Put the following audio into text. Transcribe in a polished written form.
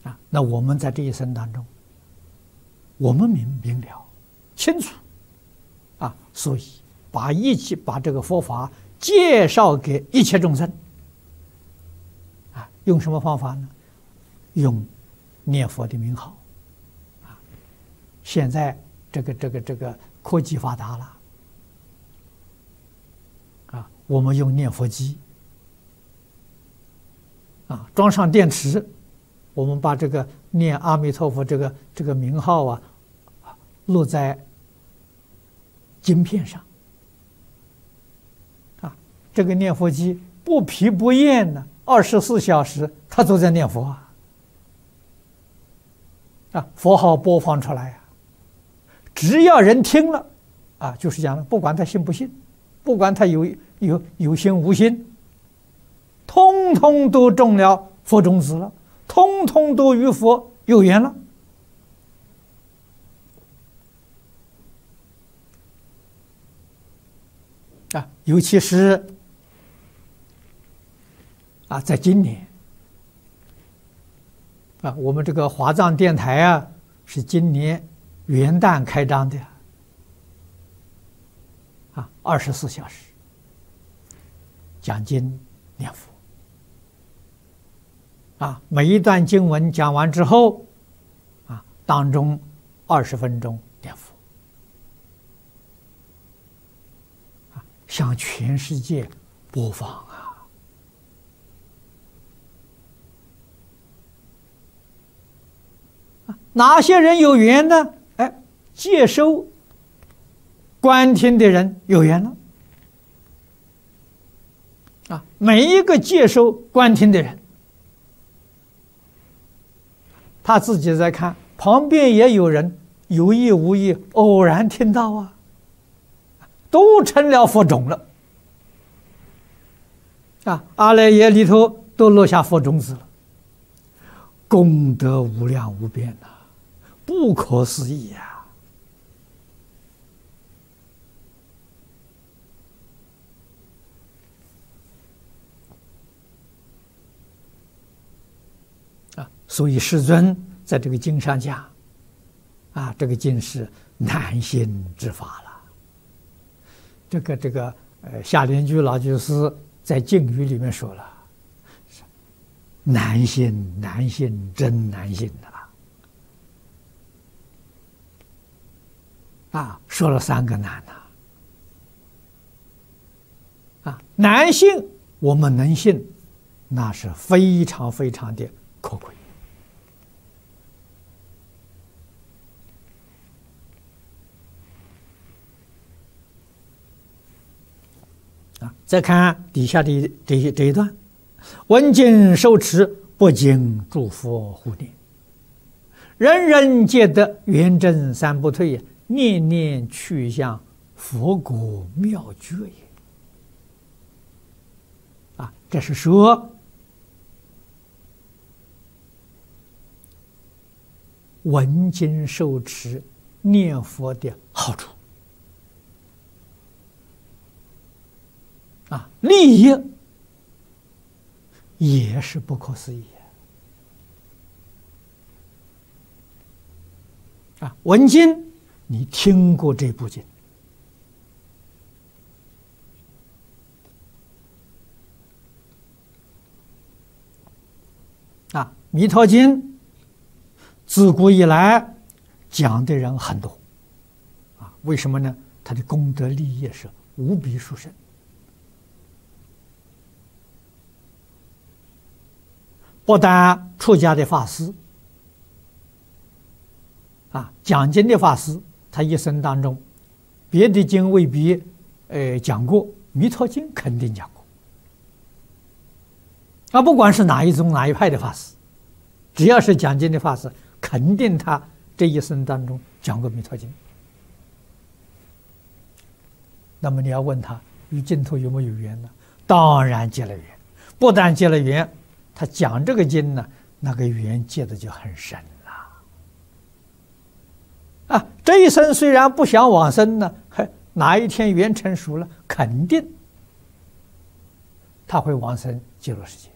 那我们在这一生当中，我们明了清楚所以把这个佛法介绍给一切众生用什么方法呢？用念佛的名号现在这个科技发达了我们用念佛机装上电池，我们把这个念阿弥陀佛这个名号录在晶片上这个念佛机不疲不厌的24小时它都在念佛佛号播放出来只要人听了就是讲了，不管他信不信，不管他有心无心，通通都中了佛种子了，通通都与佛有缘了尤其是在今年我们这个华藏电台是今年元旦开张的24小时讲经念佛每一段经文讲完之后当中20分钟念佛向全世界播放哪些人有缘呢？接收观听的人有缘了每一个接收观听的人，他自己在看，旁边也有人有意无意偶然听到都成了佛种了阿赖耶里头都落下佛种子了，功德无量无边不可思议所以世尊在这个经上讲这个经是难行之法了。这个夏莲居老居士在经语里面说了，难行难行真难行说了3个难难信我们能信，那是非常非常的可贵再看底下的这一段，闻经受持，不经诸佛护念，人人皆得圆正三不退，念念去向佛国妙觉也这是说闻经受持念佛的好处利益也是不可思议闻经你听过这部经弥陀经自古以来讲的人很多为什么呢？它的功德利益是无比殊胜不但出家的法师讲经的法师，他一生当中别的经未必讲过，弥陀经肯定讲过不管是哪一宗哪一派的法师，只要是讲经的法师，肯定他这一生当中讲过弥陀经。那么你要问他与净土有没有缘呢？当然结了缘，不但结了缘，他讲这个经呢，那个缘结的就很深了这一生虽然不想往生呢，哪一天缘成熟了，肯定他会往生极乐世界